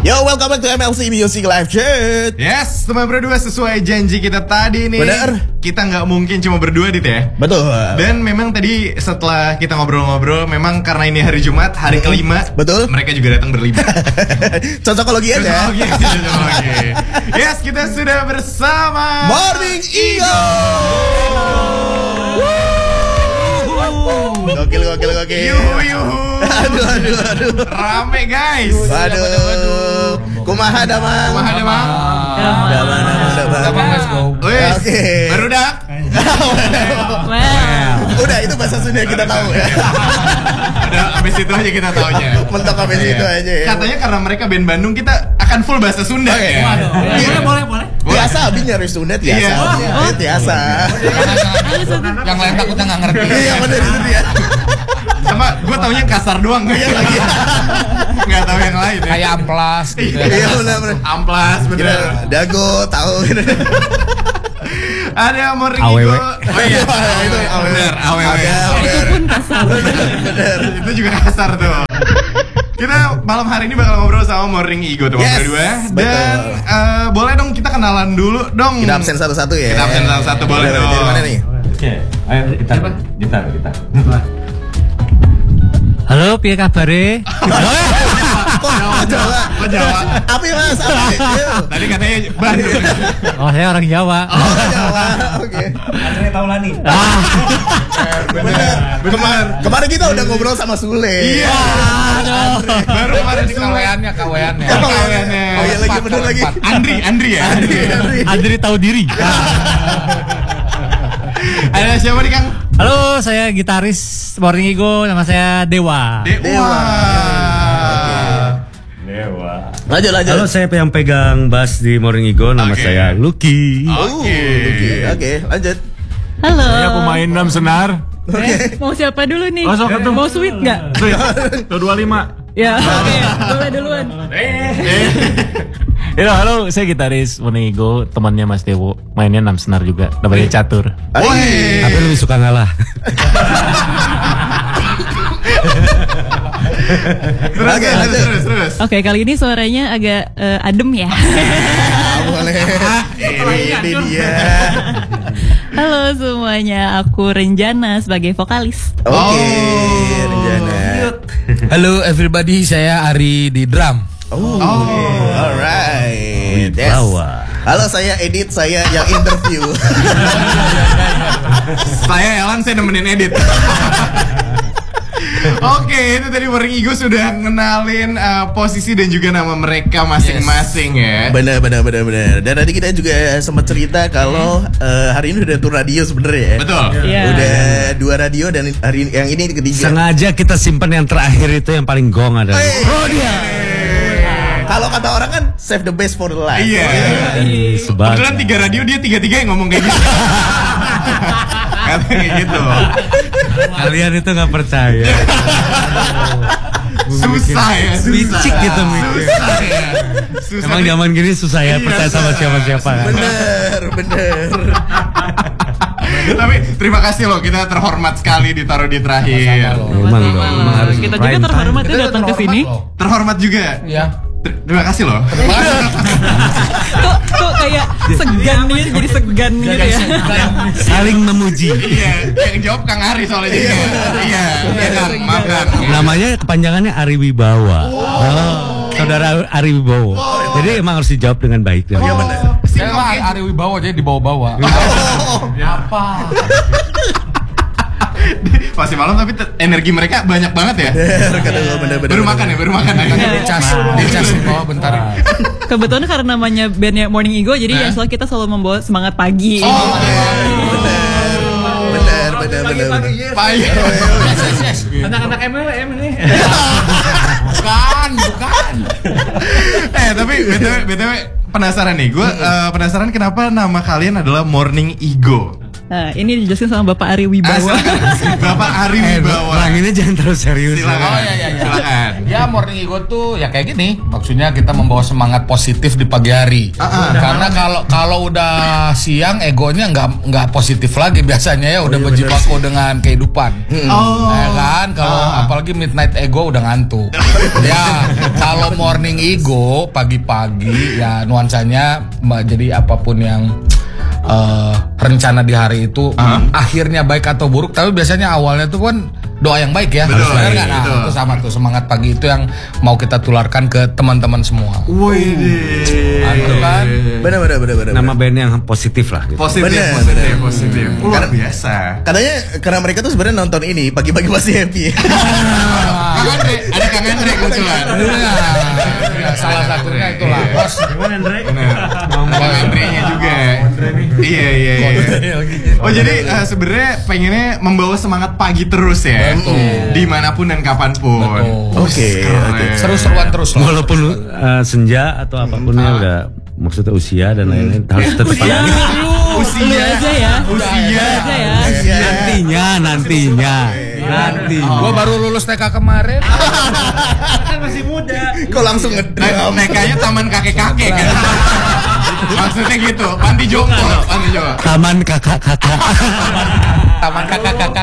Yo, welcome back to MLC Music Live Chat. Yes, teman berdua, sesuai janji kita tadi nih. Bener. Kita nggak mungkin cuma berdua, Dit ya. Betul. Dan memang tadi setelah kita ngobrol-ngobrol, memang karena ini hari Jumat, hari kelima. Betul. Mereka juga datang berlima. Cocokologi aja. Cocokologi. Yes, kita sudah bersama Morning Ego. Gokil. Yuhu. Aduh. Rame guys. Waduh. Kumaha damang. Damang. Let's go. Wes, Oke. baru dak. Udah, itu bahasa Sunda kita tahu ya. Udah, abis itu aja kita taunya. Mentok abis itu aja ya. Katanya karena mereka band Bandung, kita akan full bahasa Sunda ya. Boleh. Biasa abi nyari Sunda biasa. Iya. Biasa. Yang lain takutnya nggak ngerti. Iya benar itu dia. Sama gue taunya kasar doang, Iya lagi. nggak tahu yang lain ya. Kayak amplas gitu. Iya benar. Amplas bener. Dago tahu gitu. Ada Morning AWW. Ego. Oh iya, Itu bener, AWW. Itu pun kasar. Bener. Itu juga kasar tuh. Kita malam hari ini bakal ngobrol sama Morning Ego teman Yes, berdua. betul. Dan boleh dong kita kenalan dulu dong. Kita absen satu-satu ya. Kita absen satu-satu, boleh dong. Dari mana nih? Oke, ayo gitar. Halo, piye kabare? Jawa. Api mas, api. Tadi katanya Bandung. Oh, saya orang Jawa. Jawa. Oke. Andre Taulani. Bener. Kemarin kita udah ngobrol sama Sule. Iya. Baru kemarin di Kaweannya. Oh iya lagi bener lagi. Andri ya. Andri tahu diri. Ada siapa nih Kang? Halo, saya gitaris Morning Ego, nama saya Dewa. Dewa. Lanjut. Halo, saya yang pegang bass di Morning Ego, nama Oke. saya Lucky. Oke, lanjut. Halo. Saya pemain drum senar. Mau siapa dulu nih? Oh, sok ketemu. Mau sweet nggak? Tuh 25. Ya, oke. Boleh duluan. Halo, saya gitaris Morning Ego, temannya Mas Dewo. Mainnya 6 senar juga, namanya Catur. Tapi lebih suka ngalah. Terus. Oke, kali ini suaranya agak adem ya. Boleh. Ini dia. Halo semuanya, aku Renjana sebagai vokalis. Oke, Renjana. Halo everybody, saya Ari di drum. Alright. Yes. Bawa. Halo, saya Edit, saya yang interview. Saya Elan, saya nemenin edit. Oke, itu tadi Morning Ego sudah ngenalin posisi dan juga nama mereka masing-masing ya. Bener. Dan tadi kita juga sempat cerita kalau hari ini udah tur radio sebenarnya ya. Betul. Iya. Udah 2 radio dan hari yang ini ketiga. Sengaja kita simpan yang terakhir itu yang paling gong adalah. Oh dia. Kalau kata orang kan save the best for the last. Iya. Kebetulan 3 radio, dia 3-3 yang ngomong kayak gitu. Katanya kayak gitu. Kalian itu nggak percaya. Susah ya. Licik gitu mikir. Susah. Emang zaman gini susah ya percaya sama siapa-siapa. Bener. Tapi terima kasih loh, kita terhormat sekali ditaruh di terakhir. Emang harus. Kita juga terhormat ya datang ke sini. Terhormat juga. Iya. Terima kasih loh. Kok kayak segan nih, jadi segan gitu ya. Saling memuji. Iya, yang jawab Kang Ari soalnya. Iya, Kang, maaf Kang. Namanya kepanjangannya Ari Wibawa. Saudara Ari Wibowo. Jadi emang harus dijawab dengan baik. Iya bener. Saya mah Ari Wibawa jadi dibawa-bawa. Apa? Masih malam tapi energi mereka banyak banget ya. Bener. Baru makan ya. Dicas di bawah bentar. Kebetulan karena namanya bandnya Morning Ego, jadi ya selalu kita selalu membawa semangat pagi. Bener. Payah. Yes. Anak-anak MLM ini. Bukan. Tapi BTW penasaran nih. Gue penasaran kenapa nama kalian adalah Morning Ego. Nah, ini dijelasin sama Bapak Ari Wibawa. Bapak Ari Wibawa. Orang ini jangan terlalu serius. Silakan. Oh iya. Silakan. Ya Morning Ego tuh ya kayak gini. Maksudnya kita membawa semangat positif di pagi hari. Karena kalau udah siang egonya nggak positif lagi biasanya ya udah berjibaku dengan kehidupan. Ya kan kalau apalagi midnight ego udah ngantuk. Ya Morning Ego pagi-pagi ya nuansanya jadi apapun yang rencana di hari itu akhirnya baik atau buruk, tapi biasanya awalnya tuh kan doa yang baik ya. Betul, Benar nggak? Nah, betul. itu sama tuh semangat pagi itu yang mau kita tularkan ke teman-teman semua. Wih, Itu kan. Benar. Nama band yang positif lah gitu. positif. Luar biasa. Katanya karena mereka tuh sebenarnya nonton ini pagi-pagi pasti happy. Kang Andre, ada Kang Andre kebetulan. Ya, salah satunya itulah. Bos. Benar. Kang Andre-nya juga. Iya. Oh jadi sebenarnya pengennya membawa semangat pagi terus ya. Dimanapun dan kapanpun. Oke. Seru-seruan terus lah. Walaupun senja atau apapun ya udah maksudnya usia dan lain-lain harus tetap Lu aja ya. Usia. nantinya. Gua baru lulus TK kemarin. Kok langsung ngedram? TK-nya taman kakek-kakek kan. Maksudnya gitu, panti jompo. Taman kakak-kakak. Taman kakak-kakak.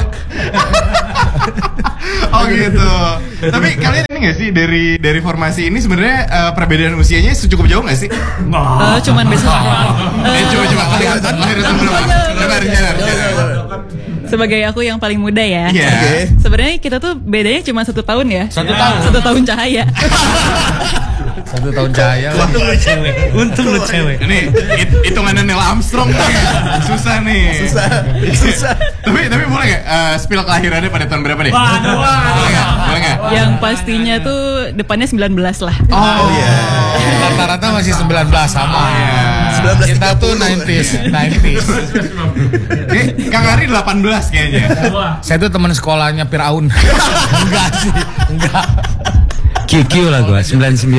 Oh gitu. Tapi kalian ini nggak sih dari formasi ini sebenarnya perbedaan usianya cukup jauh nggak sih? Cuman besok. Coba kelihatan lahir tahun berapa? Coba rencana. Sebagai aku yang paling muda ya. Iya. Sebenarnya kita tuh bedanya cuma 1 tahun ya. 1 tahun. 1 tahun cahaya. 1 tahun cahaya. Untung lu cewek. Ini hitungannya Neil Armstrong nih. Susah nih. Susah. Tapi boleh nggak spill kelahirannya pada tahun berapa nih? Boleh nggak? Yang pastinya tuh depannya 19 lah. Oh iya. Rata-rata masih 19 sama. 1930. Kita tuh 90s. Kang Ari 18 kayaknya. Saya tuh teman sekolahnya Firaun. Enggak sih, enggak. QQ lah gua 99.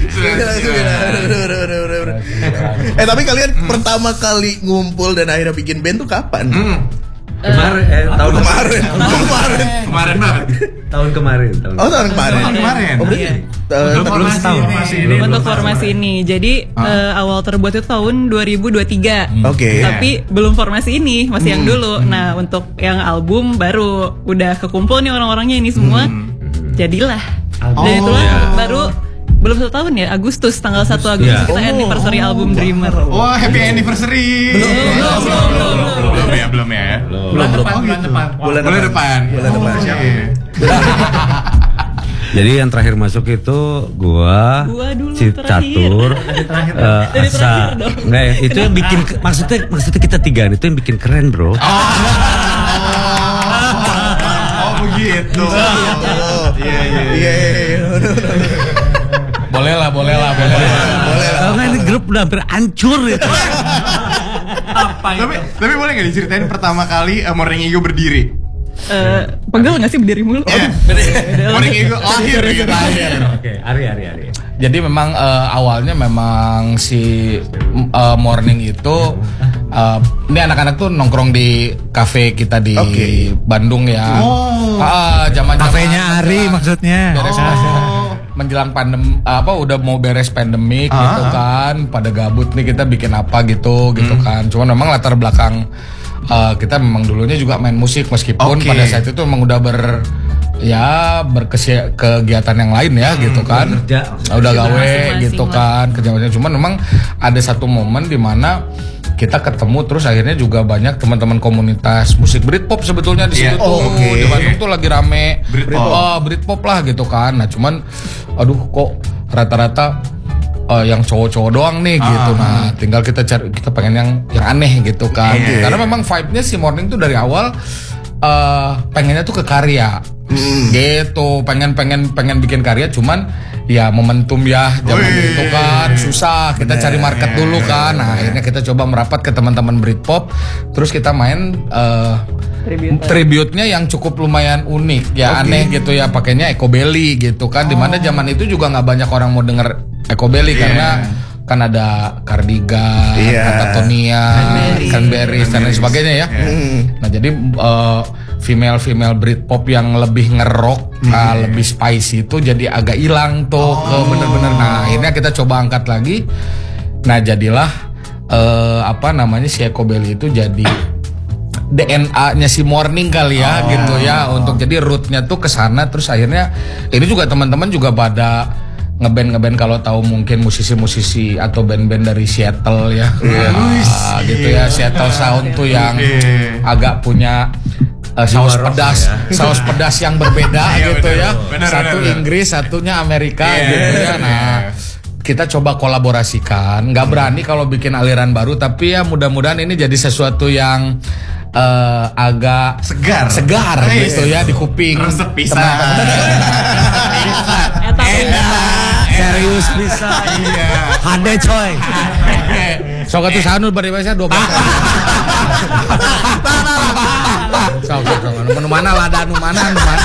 Tapi kalian pertama kali ngumpul dan akhirnya bikin band tuh kapan? Tahun kemarin. Kemarin banget. Tahun kemarin. Oh, tahun kemarin. Kemarin. Oh, berarti Belum setahun. Untuk formasi ini. Jadi awal terbuat itu tahun 2023. Oke. Tapi belum formasi ini, masih yang dulu. Nah, untuk yang album baru udah kekumpul nih orang-orangnya ini semua. Jadilah. Dan itulah baru belum 1 tahun ya, Agustus, tanggal 1 Agustus kita anniversary album Dreamer. Wah, happy anniversary. Belum ya. Bulan depan. Oke. Jadi yang terakhir masuk itu gua dulu si Catur, Dari Asa. terakhir dong. Enggak ya, itu yang bikin maksudnya kita 3 itu yang bikin keren, Bro. Oh begitu. Iya. Boleh lah. Kalau nggak ini grup udah hampir hancur itu. Tapi boleh nggak diceritain pertama kali Morning Ego berdiri? Pegel nggak sih berdiri mulu? Morning Ego lahir gitu. Oke, Ari. Jadi memang awalnya memang si Morning itu ini anak-anak tuh nongkrong di kafe kita di Bandung ya. Zaman Kafenya Ari maksudnya. beres menjelang pandemi udah mau beres pandemik gitu kan, pada gabut nih kita bikin apa gitu kan. Cuman memang latar belakang kita memang dulunya juga main musik meskipun pada saat itu memang udah kegiatan yang lain ya gitu kan. Udah gawe masing-masing gitu lah. kan kerjanya. Cuman memang ada satu momen di mana kita ketemu terus akhirnya juga banyak teman-teman komunitas musik Britpop sebetulnya di situ tuh. Di Bandung tuh lagi rame Britpop lah gitu kan. Nah cuman kok rata-rata yang cowok-cowok doang nih gitu. Nah tinggal kita pengen yang aneh gitu kan. Karena memang vibe-nya si Morning tuh dari awal pengennya tuh ke karya gitu, pengen bikin karya, cuman ya momentum ya zaman itu kan susah, kita cari market dulu kan. Nah akhirnya kita coba merapat ke teman-teman Britpop, terus kita main tribute-nya yang cukup lumayan unik ya, aneh gitu ya, pakainya Ecobelly gitu kan. Dimana zaman itu juga nggak banyak orang mau denger Ecobelly karena kan ada Cardigan, Katatonia, Cranberries dan lain sebagainya ya. Nah jadi female Britpop yang lebih ngerok, lebih spicy itu jadi agak hilang tuh ke bener-bener. Nah akhirnya kita coba angkat lagi. Nah jadilah si Ecobelly itu jadi DNA-nya si Morning kali ya gitu ya, untuk jadi rootnya tuh ke sana. Terus akhirnya ini juga teman-teman juga pada ngeband kalau tahu mungkin musisi-musisi atau band-band dari Seattle ya. Gitu ya, Seattle Sound tuh yang agak punya saus pedas, saus pedas yang berbeda gitu ya. Satu Inggris, satunya Amerika gitu ya. Nah, kita coba kolaborasikan. Nggak berani kalau bikin aliran baru, tapi ya mudah-mudahan ini jadi sesuatu yang agak segar gitu ya di kuping. Resep pisang. Serius bisa. Iya. Hade coy. Sok atuh sanul bari bae 12. Sok nu mana lada nu mana.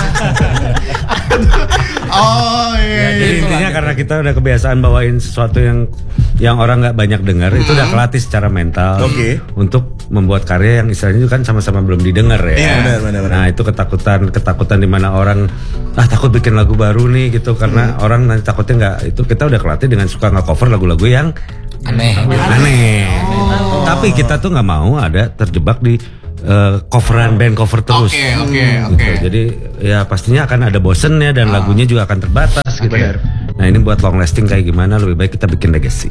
Oh iya. Jadi intinya karena kita udah kebiasaan bawain sesuatu yang orang nggak banyak dengar, itu udah kelatih secara mental untuk membuat karya yang istilahnya itu kan sama-sama belum didengar ya. Benar. Nah itu ketakutan di mana orang takut bikin lagu baru nih gitu karena orang nanti takutnya nggak, itu kita udah kelatih dengan suka nge-cover lagu-lagu yang aneh. Tapi kita tuh nggak mau ada terjebak di coveran band cover terus. Oke. Jadi ya pastinya akan ada bosennya dan lagunya juga akan terbatas gitu. Nah ini buat long lasting kayak gimana, lebih baik kita bikin legacy.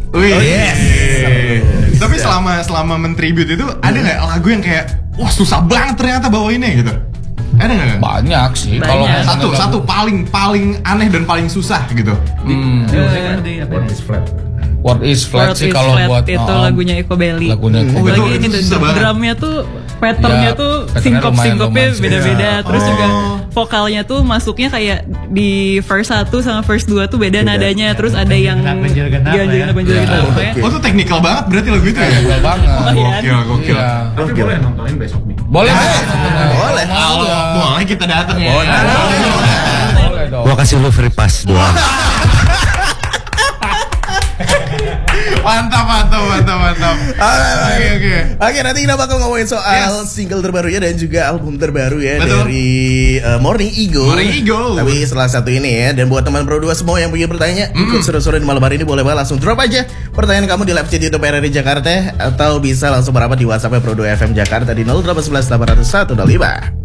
Tapi selama mentribute itu ada nggak lagu yang kayak wah susah banget ternyata bawainnya gitu? Ada nggak? Banyak sih. Kalau satu paling aneh dan paling susah gitu. What is flat sih kalau buat itu lagunya Eko Belly. Lagunya Eko Lagi Belly. ini drumnya tuh patternnya tuh sinkopnya beda-beda. Terus juga vokalnya tuh masuknya kayak di verse 1 sama verse 2 tuh beda nadanya. Terus ada yang ganjil-ganjil gitu. Oh tuh teknikal banget berarti lagu itu ya? Teknikal banget. Gokil. Tapi boleh nontonin besok nih. Boleh. Boleh kita datang ya. Boleh dong. Gua kasih lu free pass doang. Mantap. Oke, nanti kita bakal ngomongin soal single terbaru ya dan juga album terbaru ya. Betul. Dari Morning Ego. Tapi setelah satu ini ya, dan buat teman Pro 2 semua yang punya pertanyaan ikut seru-seru di malam hari ini, boleh banget langsung drop aja pertanyaan kamu di live chat YouTube RRI Jakarta, atau bisa langsung merapat di WhatsApp Pro 2 FM Jakarta di 0811 801 5.